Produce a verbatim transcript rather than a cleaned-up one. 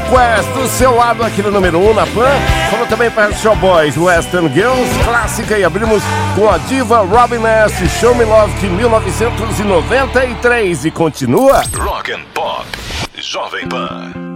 Quest do seu lado aqui no número um na Pan. Como também para Show Boys, Western Girls, clássica. E abrimos com a diva Robin S. Show Me Love de mil novecentos e noventa e três. E continua Rock and Pop Jovem Pan.